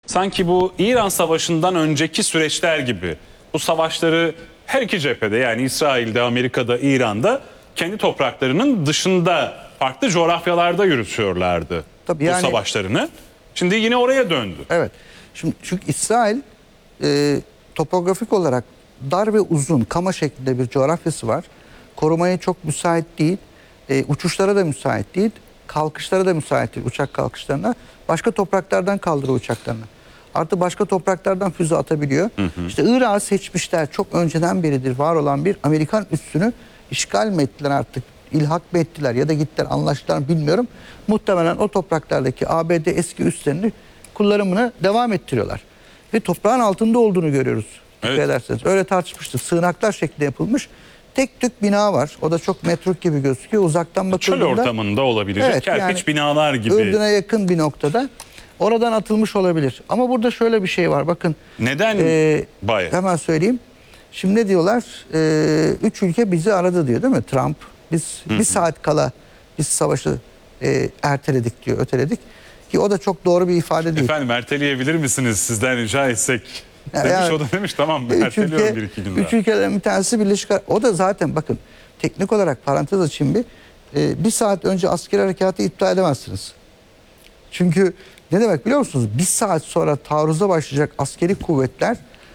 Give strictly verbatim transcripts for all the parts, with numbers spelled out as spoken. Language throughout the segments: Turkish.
sanki bu İran Savaşı'ndan önceki süreçler gibi bu savaşları her iki cephede, yani İsrail'de, Amerika'da, İran'da kendi topraklarının dışında farklı coğrafyalarda yürütüyorlardı Tabii bu yani, savaşlarını. Şimdi yine oraya döndü. Evet. Şimdi çünkü İsrail e, topografik olarak dar ve uzun kama şeklinde bir coğrafyası var. Korumaya çok müsait değil. E, uçuşlara da müsait değil. Kalkışlara da müsait değil, uçak kalkışlarına. Başka topraklardan kaldırıyor uçaklarını. Artı başka topraklardan füze atabiliyor. Hı hı. İşte Irak'ı seçmişler. Çok önceden beridir var olan bir Amerikan üssünü işgal mi ettiler artık? İlhak mı ettiler ya da gittiler anlaştılar mı bilmiyorum. Muhtemelen o topraklardaki A B D eski üslerini kullanımını devam ettiriyorlar. Ve toprağın altında olduğunu görüyoruz. Evet. Ederseniz. Öyle tartışmıştık. Sığınaklar şeklinde yapılmış. Tek tük bina var. O da çok metruk gibi gözüküyor. Uzaktan bakıldığında. Çöl ortamında olabilecek evet, kerpiç yani binalar gibi. Ürdün'e yakın bir noktada. Oradan atılmış olabilir. Ama burada şöyle bir şey var. Bakın. Neden e, Bay? Hemen söyleyeyim. Şimdi ne diyorlar? E, üç ülke bizi aradı diyor değil mi? Trump. Biz Hı -hı. bir saat kala biz savaşı e, erteledik diyor, öteledik. Ki o da çok doğru bir ifade değil. Efendim erteleyebilir misiniz sizden rica etsek? Yani, demiş yani, o da demiş tamam mı? Erteliyorum ülke, bir iki gün daha. Üç ülkeden bir tanesi Birleşik Arap. O da zaten bakın teknik olarak parantez açayım bir. E, bir saat önce askeri harekatı iptal edemezsiniz. Çünkü ne demek biliyor musunuz? Bir saat sonra taarruza başlayacak askeri kuvvetler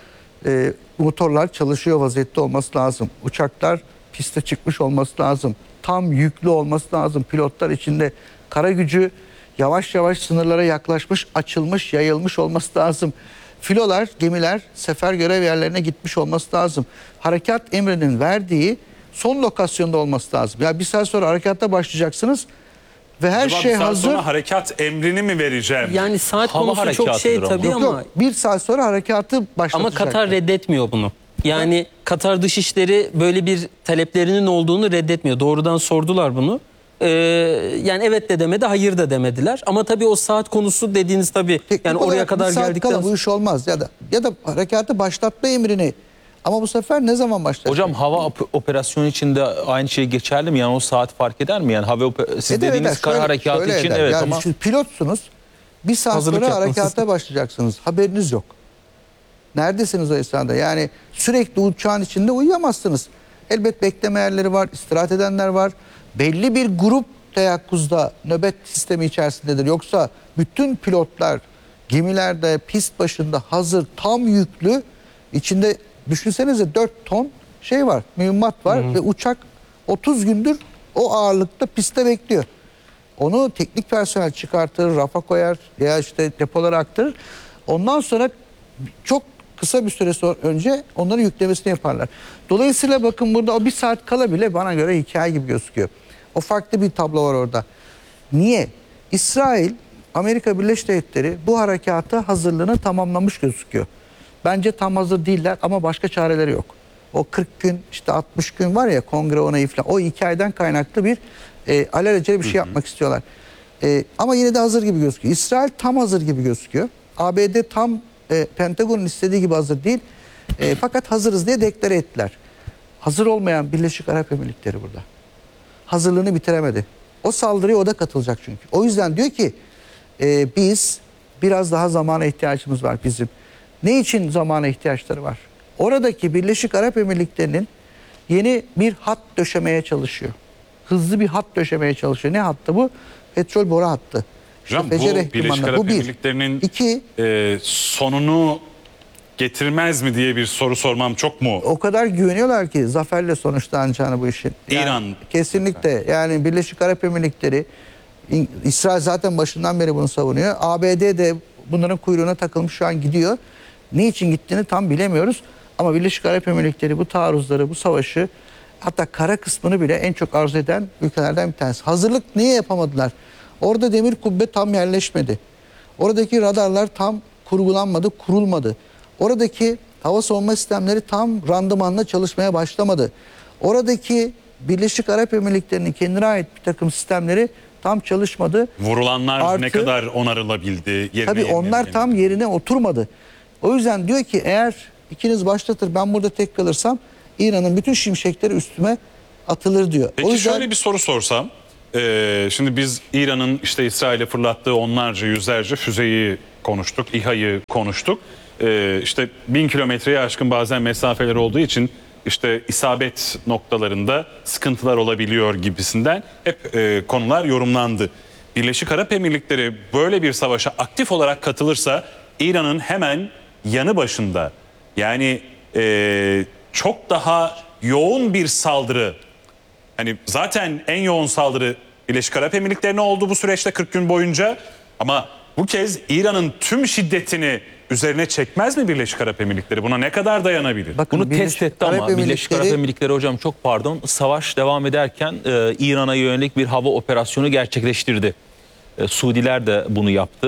e, motorlar çalışıyor vaziyette olması lazım. Uçaklar piste çıkmış olması lazım. Tam yüklü olması lazım. Pilotlar içinde kara gücü yavaş yavaş sınırlara yaklaşmış, açılmış, yayılmış olması lazım. Filolar, gemiler sefer görev yerlerine gitmiş olması lazım. Harekat emrinin verdiği son lokasyonda olması lazım. Ya bir saat sonra harekatta başlayacaksınız ve her Acaba şey bir saat hazır. sonra harekat emrini mi vereceğim? Yani saat Hava konusu çok şey harekatıdır ama. tabii Yok, ama yok, bir saat sonra harekatı başlatacak. ama Katar reddetmiyor bunu. Yani Katar Dışişleri böyle bir taleplerinin olduğunu reddetmiyor. Doğrudan sordular bunu. Ee, yani evet de demedi, hayır da demediler. Ama tabii o saat konusu dediğiniz tabii Teknik yani oraya olarak kadar bir saat geldikten kala bu iş olmaz ya da ya da harekatı başlatma emrini. Ama bu sefer ne zaman başlayacak? Hocam hava op- operasyonu için de aynı şey geçerli mi? Yani o saat fark eder mi? Yani hava oper- siz Eder, dediğiniz eder. kara Şöyle- harekatı şöyle için eder. evet yani ama siz pilotsunuz. Bir saat Hazırlık sonra yapmanız. harekata başlayacaksınız. Haberiniz yok. Neredesiniz o esnada? Yani sürekli uçağın içinde uyuyamazsınız. Elbet bekleme yerleri var, istirahat edenler var. Belli bir grup teyakkuzda nöbet sistemi içerisindedir. Yoksa bütün pilotlar gemilerde pist başında hazır tam yüklü, içinde düşünsenize dört ton şey var, mühimmat var. Hı hı. Ve uçak otuz gündür o ağırlıkta pistte bekliyor. Onu teknik personel çıkartır, rafa koyar veya işte depolara aktarır. Ondan sonra çok kısa bir süre sonra önce onların yüklemesini yaparlar. Dolayısıyla bakın burada o bir saat kala bile bana göre hikaye gibi gözüküyor. O farklı bir tablo var orada. Niye? İsrail, Amerika Birleşik Devletleri bu harekata hazırlığını tamamlamış gözüküyor. Bence tam hazır değiller ama başka çareleri yok. O kırk gün işte altmış gün var ya kongre onayı falan, o hikayeden kaynaklı bir e, alelacele bir şey yapmak istiyorlar. E, ama yine de hazır gibi gözüküyor. İsrail tam hazır gibi gözüküyor. A B D tam e, Pentagon'un istediği gibi hazır değil. E, fakat hazırız diye deklare ettiler. Hazır olmayan Birleşik Arap Emirlikleri burada. Hazırlığını bitiremedi. O saldırıya o da katılacak çünkü. O yüzden diyor ki e, biz biraz daha zamana ihtiyacımız var bizim. Ne için zamana ihtiyaçları var? Oradaki Birleşik Arap Emirlikleri'nin yeni bir hat döşemeye çalışıyor. Hızlı bir hat döşemeye çalışıyor. Ne hattı bu? Petrol boru hattı. İşte Hocam bu Birleşik Arap Emirlikleri'nin İki, e, sonunu getirmez mi diye bir soru sormam çok mu? O kadar güveniyorlar ki zaferle sonuçlanacağını bu işin. Yani İran. Kesinlikle. Yani Birleşik Arap Emirlikleri, İsrail zaten başından beri bunu savunuyor. A B D de bunların kuyruğuna takılmış şu an gidiyor. Ne için gittiğini tam bilemiyoruz. Ama Birleşik Arap Emirlikleri bu taarruzları, bu savaşı, hatta kara kısmını bile en çok arzu eden ülkelerden bir tanesi. Hazırlık niye yapamadılar? Orada demir kubbe tam yerleşmedi. Oradaki radarlar tam kurgulanmadı, kurulmadı. Oradaki hava savunma sistemleri tam randımanla çalışmaya başlamadı. Oradaki Birleşik Arap Emirlikleri'nin kendine ait bir takım sistemleri tam çalışmadı. Vurulanlar Artı, ne kadar onarılabildi? Yerine, tabii yerine, onlar yerine. tam yerine oturmadı. O yüzden diyor ki eğer ikiniz başlatır ben burada tek kalırsam İran'ın bütün şimşekleri üstüme atılır diyor. Peki o yüzden, şöyle bir soru sorsam. Ee, şimdi biz İran'ın işte İsrail'e fırlattığı onlarca yüzlerce füzeyi konuştuk, İHA'yı konuştuk. Ee, işte bin kilometreye aşkın bazen mesafeler olduğu için işte isabet noktalarında sıkıntılar olabiliyor gibisinden hep e, konular yorumlandı. Birleşik Arap Emirlikleri böyle bir savaşa aktif olarak katılırsa İran'ın hemen yanı başında, yani e, çok daha yoğun bir saldırı, hani zaten en yoğun saldırı Birleşik Arap Emirlikleri'ne oldu bu süreçte kırk gün boyunca, ama bu kez İran'ın tüm şiddetini üzerine çekmez mi Birleşik Arap Emirlikleri? Buna ne kadar dayanabilir? Bakın, Bunu Birleşik test etti ama Arap Birleşik Arap Emirlikleri- Emirlikleri hocam çok pardon savaş devam ederken e, İran'a yönelik bir hava operasyonu gerçekleştirdi. E, Suudiler de bunu yaptı.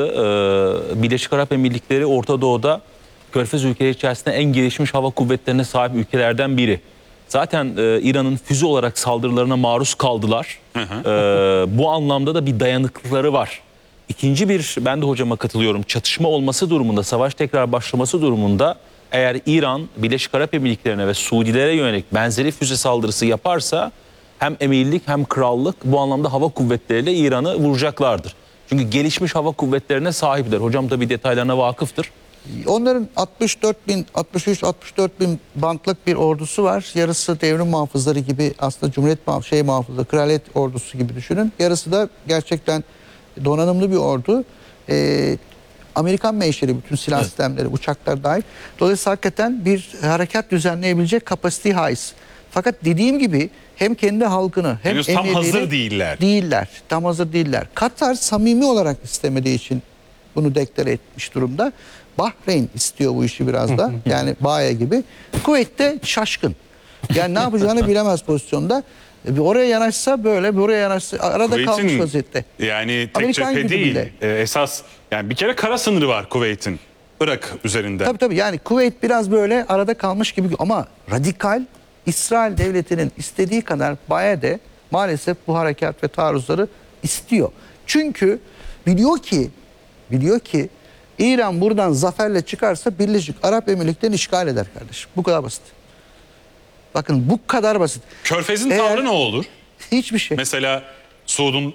E, Birleşik Arap Emirlikleri Orta Doğu'da Körfez ülkeleri içerisinde en gelişmiş hava kuvvetlerine sahip ülkelerden biri. Zaten e, İran'ın füze olarak saldırılarına maruz kaldılar. Hı hı. E, bu anlamda da bir dayanıklılıkları var. İkinci bir, ben de hocama katılıyorum, çatışma olması durumunda, savaş tekrar başlaması durumunda eğer İran Birleşik Arap Emirlikleri'ne ve Suudilere yönelik benzeri füze saldırısı yaparsa hem emirlik hem krallık bu anlamda hava kuvvetleriyle İran'ı vuracaklardır. Çünkü gelişmiş hava kuvvetlerine sahipler. Hocam da bir detaylarına vakıftır. Onların altmış dört bin, altmış üç altmış dört bin bantlık bir ordusu var. Yarısı devrim muhafızları gibi, aslında Cumhuriyet muhaf şey muhafızları, kraliyet ordusu gibi düşünün. Yarısı da gerçekten donanımlı bir ordu. Ee, Amerikan menşeli bütün silah Evet. sistemleri, uçaklar dahil. Dolayısıyla hakikaten bir harekat düzenleyebilecek kapasiteye haiz. Fakat dediğim gibi hem kendi halkını hem Henüz tam emirleri- hazır değiller. Değiller. Tam hazır değiller. Katar samimi olarak istemediği için bunu deklare etmiş durumda. Bahreyn istiyor bu işi biraz da. Yani Baye gibi. Kuveyt de şaşkın. Yani ne yapacağını bilemez pozisyonda. E, bir oraya yanaşsa böyle, bir oraya yanaşsa arada Kuveyt'in, kalmış vaziyette. yani tek Amerikan cephe gibi değil. bile. e, esas yani bir kere kara sınırı var Kuveyt'in. Irak üzerinde. Tabii tabii, yani Kuveyt biraz böyle arada kalmış gibi ama radikal İsrail devletinin istediği kadar Baye de maalesef bu harekat ve taarruzları istiyor. Çünkü biliyor ki biliyor ki İran buradan zaferle çıkarsa Birleşik Arap Emirlikleri'ni işgal eder kardeşim. Bu kadar basit. Bakın bu kadar basit. Körfez'in Eğer- tavrı ne olur? Hiçbir şey. Mesela Suud'un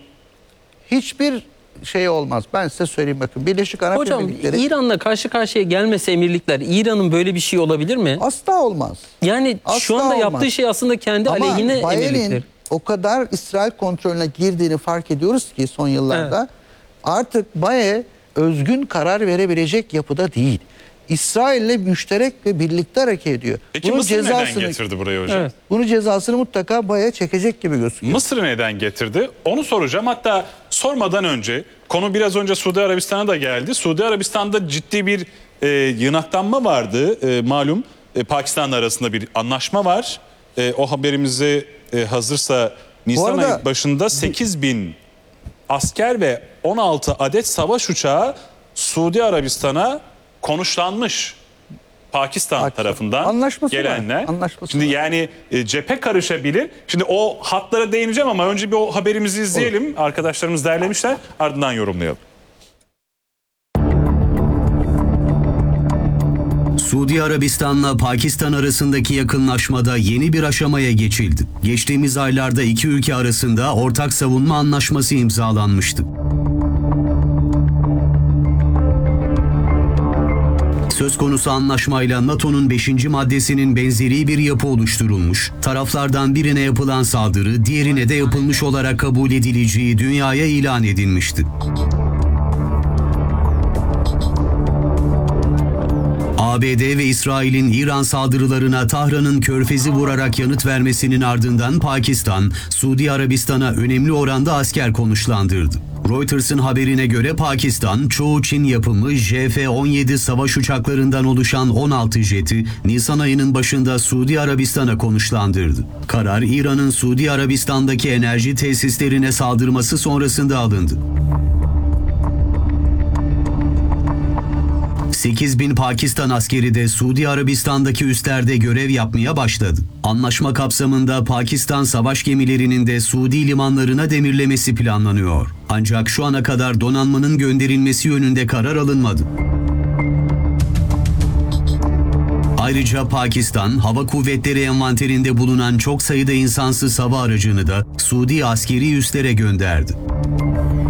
Hiçbir şey olmaz. Ben size söyleyeyim bakın. Birleşik Arap Hocam Emirlikleri İran'la karşı karşıya gelmese emirlikler, İran'ın böyle bir şey olabilir mi? asla olmaz. Yani Asla şu anda olmaz. yaptığı şey aslında kendi Ama aleyhine Baye'nin emirlikler. o kadar İsrail kontrolüne girdiğini fark ediyoruz ki son yıllarda artık Baye özgün karar verebilecek yapıda değil. İsrail'le müşterek ve birlikte hareket ediyor. Peki Bunun Mısır neden cezasını, getirdi buraya hocam? Evet. bunun cezasını mutlaka Baye çekecek gibi gözüküyor. Mısır'ı neden getirdi? Onu soracağım. Hatta sormadan önce, konu biraz önce Suudi Arabistan'a da geldi. Suudi Arabistan'da ciddi bir e, yığınaklanma vardı. E, malum e, Pakistan'la arasında bir anlaşma var. E, o haberimizi e, hazırsa Nisan arada- ayı başında sekiz bin asker ve on altı adet savaş uçağı Suudi Arabistan'a konuşlanmış. Pakistan Pakistan. tarafından Anlaşması var, gelenler. anlaşması Şimdi var. yani e, cephe karışabilir. Şimdi o hatlara değineceğim ama önce bir o haberimizi izleyelim. Arkadaşlarımız derlemişler. Ardından yorumlayalım. Suudi Arabistan'la Pakistan arasındaki yakınlaşmada yeni bir aşamaya geçildi. Geçtiğimiz aylarda iki ülke arasında ortak savunma anlaşması imzalanmıştı. Söz konusu anlaşmayla NATO'nun beşinci maddesinin benzeri bir yapı oluşturulmuş, taraflardan birine yapılan saldırı diğerine de yapılmış olarak kabul edileceği dünyaya ilan edilmişti. A B D ve İsrail'in İran saldırılarına Tahran'ın Körfez'i vurarak yanıt vermesinin ardından Pakistan, Suudi Arabistan'a önemli oranda asker konuşlandırdı. Reuters'ın haberine göre Pakistan, çoğu Çin yapımı J F on yedi savaş uçaklarından oluşan on altı jeti Nisan ayının başında Suudi Arabistan'a konuşlandırdı. Karar, İran'ın Suudi Arabistan'daki enerji tesislerine saldırması sonrasında alındı. sekiz bin Pakistan askeri de Suudi Arabistan'daki üslerde görev yapmaya başladı. Anlaşma kapsamında Pakistan savaş gemilerinin de Suudi limanlarına demirlemesi planlanıyor. Ancak şu ana kadar donanmanın gönderilmesi yönünde karar alınmadı. Ayrıca Pakistan, hava kuvvetleri envanterinde bulunan çok sayıda insansız hava aracını da Suudi askeri üslere gönderdi.